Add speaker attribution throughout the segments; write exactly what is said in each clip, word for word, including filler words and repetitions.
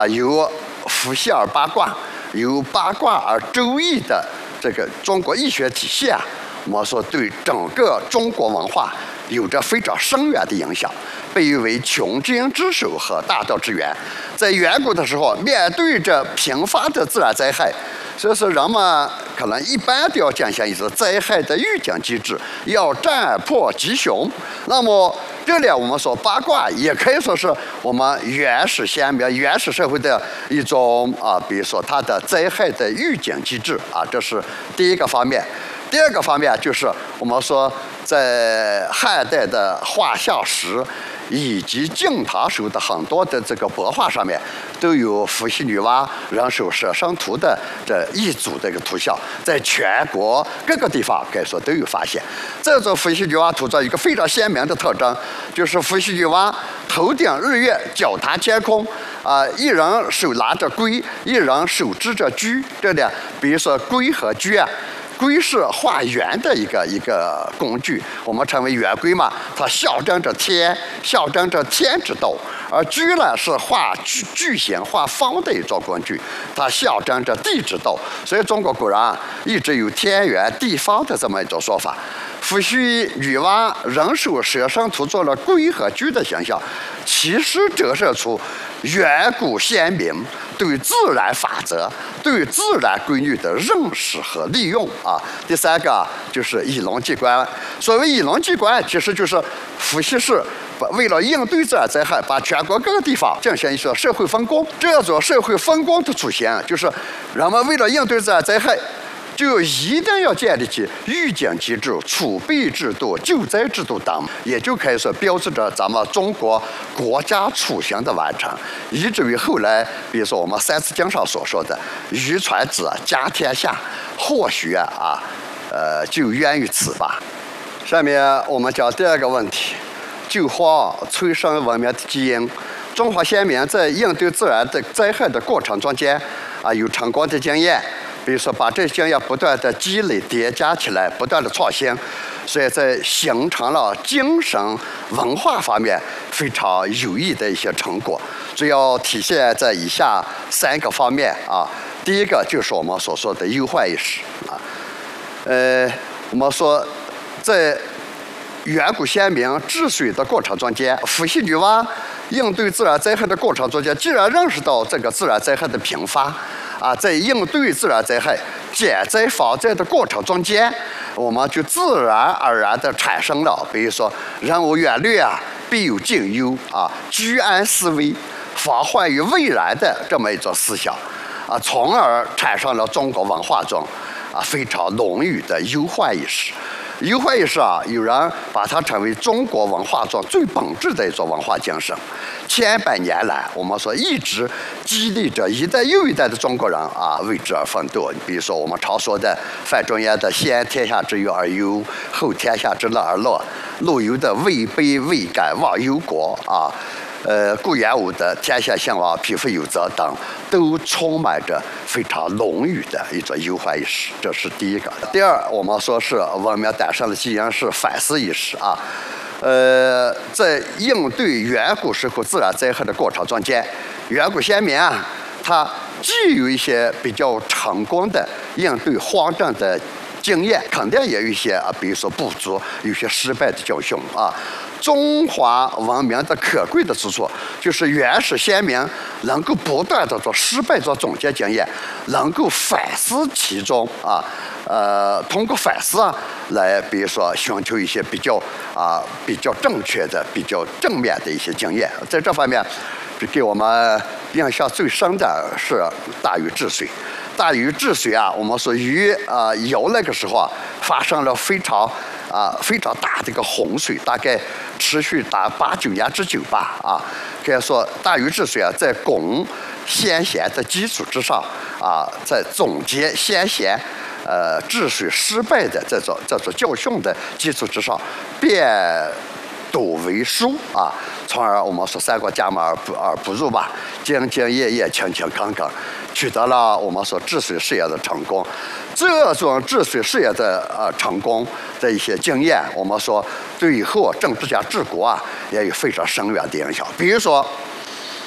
Speaker 1: 啊，由伏羲而八卦，由八卦而周易的这个中国易学体系啊，我们说对整个中国文化有着非常深远的影响，被誉为穷经之首和大道之源。在远古的时候，面对着频发的自然灾害，所以说人们可能一般都要进行一次灾害的预警机制，要战破吉凶。那么这里我们说八卦也可以说是我们原始先民、原始社会的一种啊，比如说它的灾害的预警机制啊，这是第一个方面。第二个方面就是我们说在汉代的画像石以及晋唐时候的很多的这个帛画上面，都有伏羲女娲人首蛇身图的这一组这个图像，在全国各个地方可以说都有发现。这种伏羲女娲图像一个非常鲜明的特征，就是伏羲女娲头顶日月，脚踏天空，啊、呃，一人手拿着龟，一人手执着驹。这里，比如说龟和驹啊。龟是画圆的一个一个工具，我们称为圆龟嘛，它象征着天，象征着天之道；而驹呢是画矩矩形、画方的一种工具，它象征着地之道。所以中国古人啊一直有天圆地方的这么一种说法。伏羲女娲人首蛇身图做了龟和驹的形象，其实折射出远古先民对自然法则、对自然规律的认识和利用啊。第三个就是以农济官。所谓以农济官，其实就是伏羲氏为了应对自然灾害，把全国各个地方进行一些社会分工。这种社会分工的出现，就是人们为了应对自然灾害，就一定要建立起预警机制、储备制度、救灾制度等，也就可以说标志着咱们中国国家雏形的完成，以至于后来，比如说我们《三字经》上所说的“渔船子家天下”，或许啊，呃，就源于此吧。下面我们讲第二个问题：救荒催生文明的基因。中华先民在应对自然的灾害的过程中间啊，有成功的经验。比如说，把这些经验不断的积累、叠加起来，不断的创新，所以在形成了精神文化方面非常有益的一些成果，主要体现在以下三个方面啊。第一个就是我们所说的忧患意识啊，呃，我们说在远古先民治水的过程中间，伏羲女娲应对自然灾害的过程中间，既然认识到这个自然灾害的频发。啊，在应对自然灾害、减灾防灾的过程中间，我们就自然而然地产生了，比如说“人无远虑啊，必有近忧”啊，居安思危、防患于未然的这么一种思想，啊，从而产生了中国文化中啊非常浓郁的忧患意识。忧患意识啊，有人把它称为中国文化中最本质的一种文化精神。千百年来，我们说一直激励着一代又一代的中国人啊为之而奋斗。比如说我们常说的范仲淹的“先天下之忧而忧，后天下之乐而乐”，陆游的“位卑未敢忘忧国”啊。呃，顾炎武的“天下兴亡，匹夫有责”等，都充满着非常浓郁的一种忧患意识，这是第一个。第二，我们说是文明诞生的基因是反思意识啊。呃，在应对远古时候自然灾害的过程中间，远古先民啊，他既有一些比较成功的应对荒症的经验，肯定也有一些啊，比如说不足，有些失败的教训啊。中华文明的可贵的之处，就是原始先民能够不断的做失败做总结经验，能够反思其中啊，呃，通过反思啊，来比如说寻求一些比较啊比较正确的、比较正面的一些经验。在这方面，给我们印象最深的是大禹治水。大禹治水啊，我们说禹啊尧那个时候啊，发生了非常啊非常大的一个洪水，大概持续达八九年之久吧啊。可以说大禹治水啊，在龚先贤的基础之上啊，在总结先贤呃治水失败的这种这种教训的基础之上，变笃为书啊，从而我们说三过家门而不而不入吧，兢兢业业、勤勤恳恳，取得了我们说治水事业的成功。这种治水事业的呃成功的一些经验，我们说对以后政治家治国啊也有非常深远的影响。比如说，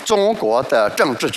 Speaker 1: 中国的政治